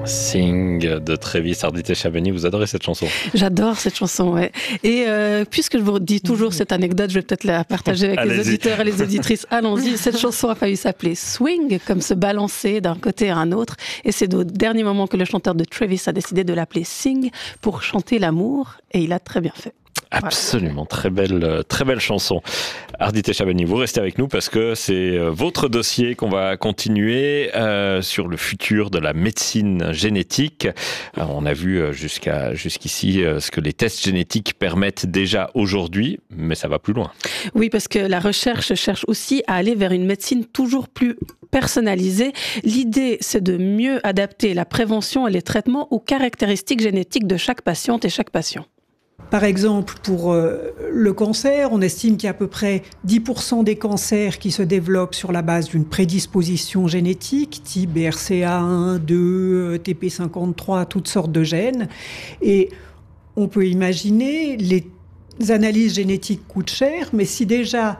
Sing de Travis Arditi-Chabeni, vous adorez cette chanson? J'adore cette chanson, ouais. Et puisque je vous dis toujours cette anecdote, je vais peut-être la partager avec les auditeurs et les auditrices. Allons-y, cette chanson a failli s'appeler Swing, comme se balancer d'un côté à un autre. Et c'est au dernier moment que le chanteur de Travis a décidé de l'appeler Sing pour chanter l'amour. Et il a très bien fait. Absolument, très belle chanson. Arditi-Chabeni, vous restez avec nous parce que c'est votre dossier qu'on va continuer sur le futur de la médecine génétique. On a vu jusqu'ici ce que les tests génétiques permettent déjà aujourd'hui, mais ça va plus loin. Oui, parce que la recherche cherche aussi à aller vers une médecine toujours plus personnalisée. L'idée, c'est de mieux adapter la prévention et les traitements aux caractéristiques génétiques de chaque patiente et chaque patient. Par exemple, pour le cancer, on estime qu'il y a à peu près 10% des cancers qui se développent sur la base d'une prédisposition génétique, type BRCA1, 2, TP53, toutes sortes de gènes. Et on peut imaginer, les analyses génétiques coûtent cher, mais si déjà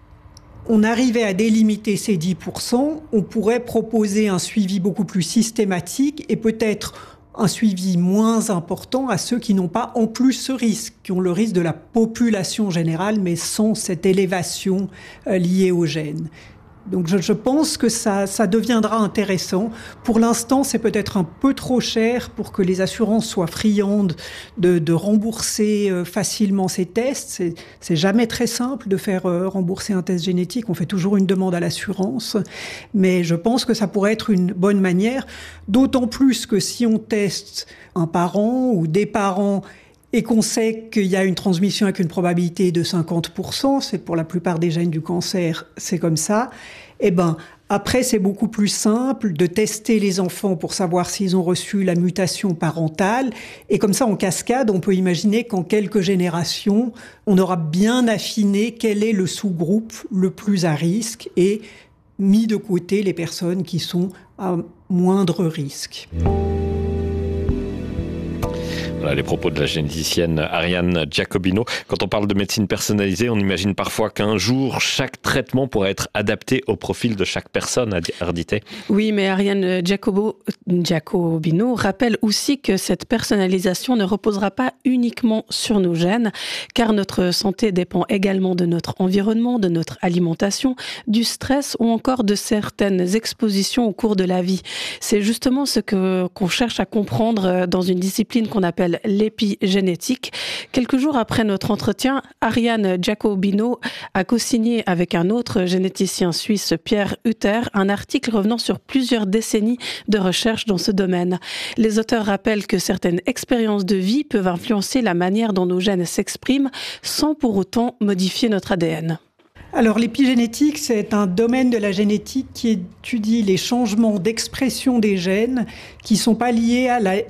on arrivait à délimiter ces 10%, on pourrait proposer un suivi beaucoup plus systématique et peut-être un suivi moins important à ceux qui n'ont pas en plus ce risque, qui ont le risque de la population générale, mais sans cette élévation liée aux gènes. Donc je pense que ça deviendra intéressant. Pour l'instant, c'est peut-être un peu trop cher pour que les assurances soient friandes de rembourser facilement ces tests. C'est jamais très simple de faire rembourser un test génétique. On fait toujours une demande à l'assurance. Mais je pense que ça pourrait être une bonne manière. D'autant plus que si on teste un parent ou des parents et qu'on sait qu'il y a une transmission avec une probabilité de 50%, c'est pour la plupart des gènes du cancer, c'est comme ça, eh ben, après, c'est beaucoup plus simple de tester les enfants pour savoir s'ils ont reçu la mutation parentale. Et comme ça, en cascade, on peut imaginer qu'en quelques générations, on aura bien affiné quel est le sous-groupe le plus à risque et mis de côté les personnes qui sont à moindre risque. Voilà les propos de la généticienne Ariane Giacobino. Quand on parle de médecine personnalisée, on imagine parfois qu'un jour, chaque traitement pourrait être adapté au profil de chaque personne, Arditi. Oui, mais Ariane Giacobino rappelle aussi que cette personnalisation ne reposera pas uniquement sur nos gènes, car notre santé dépend également de notre environnement, de notre alimentation, du stress ou encore de certaines expositions au cours de la vie. C'est justement ce qu'on cherche à comprendre dans une discipline qu'on appelle l'épigénétique. Quelques jours après notre entretien, Ariane Giacobino a co-signé avec un autre généticien suisse, Pierre Hutter, un article revenant sur plusieurs décennies de recherche dans ce domaine. Les auteurs rappellent que certaines expériences de vie peuvent influencer la manière dont nos gènes s'expriment sans pour autant modifier notre ADN. Alors l'épigénétique, c'est un domaine de la génétique qui étudie les changements d'expression des gènes qui ne sont pas liés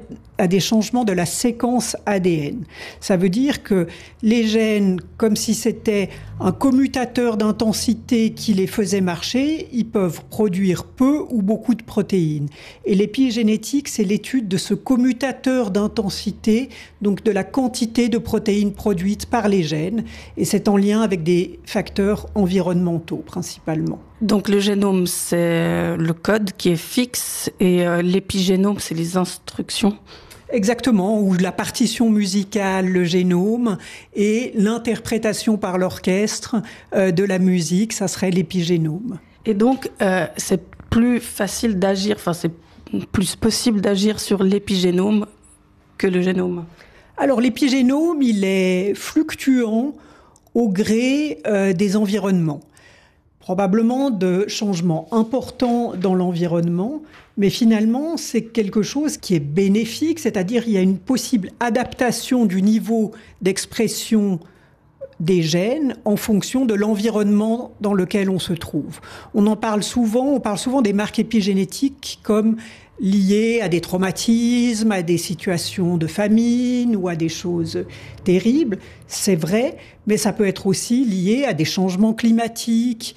à des changements de la séquence ADN. Ça veut dire que les gènes, comme si c'était un commutateur d'intensité qui les faisait marcher, ils peuvent produire peu ou beaucoup de protéines. Et l'épigénétique, c'est l'étude de ce commutateur d'intensité, donc de la quantité de protéines produites par les gènes. Et c'est en lien avec des facteurs environnementaux principalement. Donc le génome, c'est le code qui est fixe et l'épigénome, c'est les instructions. Exactement, ou la partition musicale, le génome, et l'interprétation par l'orchestre de la musique, ça serait l'épigénome. Et donc, c'est plus facile d'agir, enfin c'est plus possible d'agir sur l'épigénome que le génome. Alors l'épigénome, il est fluctuant au gré des environnements. Probablement de changements importants dans l'environnement, mais finalement, c'est quelque chose qui est bénéfique, c'est-à-dire il y a une possible adaptation du niveau d'expression des gènes en fonction de l'environnement dans lequel on se trouve. On parle souvent des marques épigénétiques comme liées à des traumatismes, à des situations de famine ou à des choses terribles. C'est vrai, mais ça peut être aussi lié à des changements climatiques,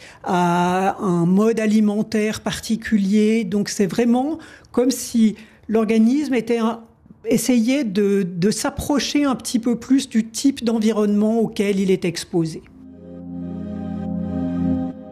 à un mode alimentaire particulier. Donc c'est vraiment comme si l'organisme essayait de s'approcher un petit peu plus du type d'environnement auquel il est exposé.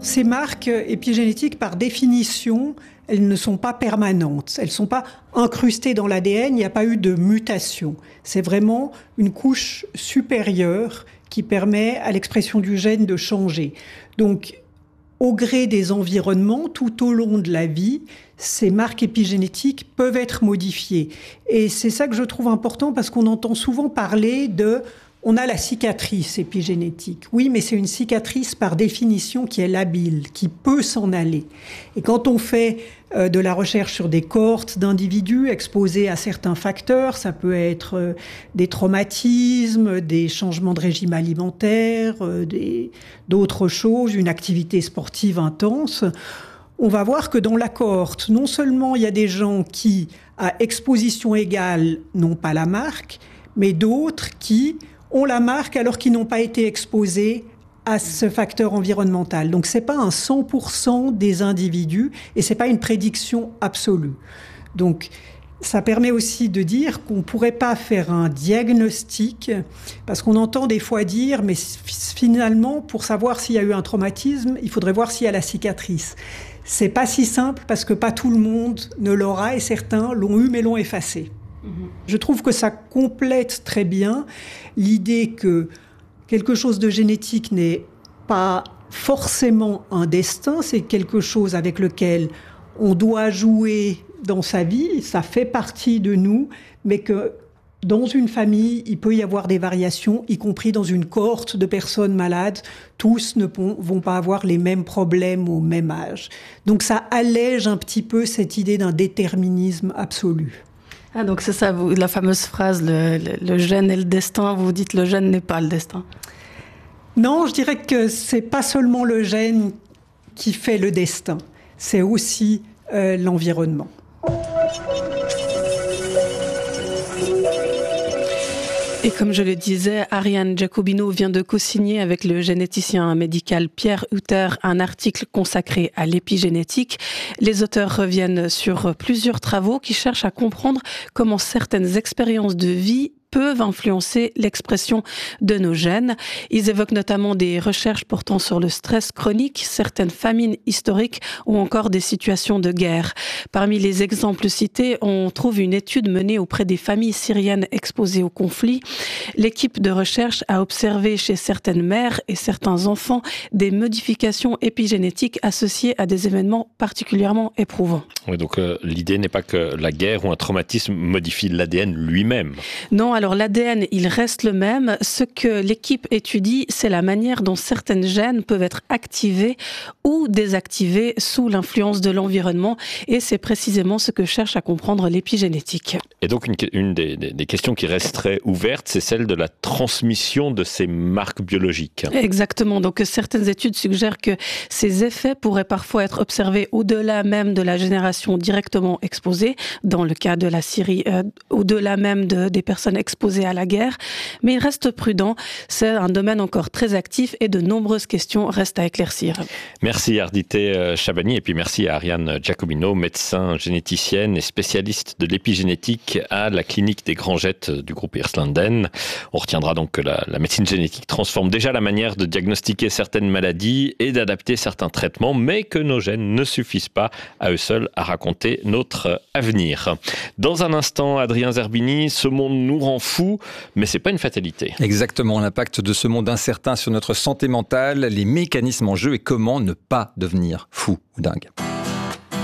Ces marques épigénétiques, par définition, elles ne sont pas permanentes. Elles ne sont pas incrustées dans l'ADN, il n'y a pas eu de mutation. C'est vraiment une couche supérieure qui permet à l'expression du gène de changer. Donc, au gré des environnements, tout au long de la vie, ces marques épigénétiques peuvent être modifiées. Et c'est ça que je trouve important parce qu'on entend souvent parler de... On a la cicatrice épigénétique. Oui, mais c'est une cicatrice par définition qui est labile, qui peut s'en aller. Et quand on fait de la recherche sur des cohortes d'individus exposés à certains facteurs, ça peut être des traumatismes, des changements de régime alimentaire, d'autres choses, une activité sportive intense, on va voir que dans la cohorte, non seulement il y a des gens qui, à exposition égale, n'ont pas la marque, mais d'autres qui ont la marque alors qu'ils n'ont pas été exposés à ce facteur environnemental. Donc c'est pas un 100% des individus et c'est pas une prédiction absolue. Donc ça permet aussi de dire qu'on pourrait pas faire un diagnostic parce qu'on entend des fois dire mais finalement pour savoir s'il y a eu un traumatisme, il faudrait voir s'il y a la cicatrice. C'est pas si simple parce que pas tout le monde ne l'aura et certains l'ont eu mais l'ont effacé. Je trouve que ça complète très bien l'idée que quelque chose de génétique n'est pas forcément un destin, c'est quelque chose avec lequel on doit jouer dans sa vie, ça fait partie de nous, mais que dans une famille, il peut y avoir des variations, y compris dans une cohorte de personnes malades. Tous ne vont pas avoir les mêmes problèmes au même âge. Donc ça allège un petit peu cette idée d'un déterminisme absolu. Ah, donc c'est ça, la fameuse phrase, le gène et le destin, vous dites le gène n'est pas le destin. Non, je dirais que c'est pas seulement le gène qui fait le destin, c'est aussi l'environnement. Et comme je le disais, Ariane Giacobino vient de co-signer avec le généticien médical Pierre Hutter un article consacré à l'épigénétique. Les auteurs reviennent sur plusieurs travaux qui cherchent à comprendre comment certaines expériences de vie peuvent influencer l'expression de nos gènes. Ils évoquent notamment des recherches portant sur le stress chronique, certaines famines historiques ou encore des situations de guerre. Parmi les exemples cités, on trouve une étude menée auprès des familles syriennes exposées au conflit. L'équipe de recherche a observé chez certaines mères et certains enfants des modifications épigénétiques associées à des événements particulièrement éprouvants. Oui, donc l'idée n'est pas que la guerre ou un traumatisme modifie l'ADN lui-même. Non, alors l'ADN, il reste le même. Ce que l'équipe étudie, c'est la manière dont certaines gènes peuvent être activées ou désactivées sous l'influence de l'environnement. Et c'est précisément ce que cherche à comprendre l'épigénétique. Et donc une des questions qui resterait ouverte, c'est celle de la transmission de ces marques biologiques. Exactement. Donc certaines études suggèrent que ces effets pourraient parfois être observés au-delà même de la génération directement exposée, dans le cas de la Syrie, au-delà même des personnes exposées à la guerre. Mais il reste prudent. C'est un domaine encore très actif et de nombreuses questions restent à éclaircir. Merci Ardité Chabani et puis merci à Ariane Giacobino, médecin généticienne et spécialiste de l'épigénétique à la clinique des Grands Jettes du groupe Irslanden. On retiendra donc que la médecine génétique transforme déjà la manière de diagnostiquer certaines maladies et d'adapter certains traitements, mais que nos gènes ne suffisent pas à eux seuls à raconter notre avenir. Dans un instant, Adrien Zerbini, ce monde nous rend fous, mais c'est pas une fatalité. Exactement, l'impact de ce monde incertain sur notre santé mentale, les mécanismes en jeu et comment ne pas devenir fou ou dingue.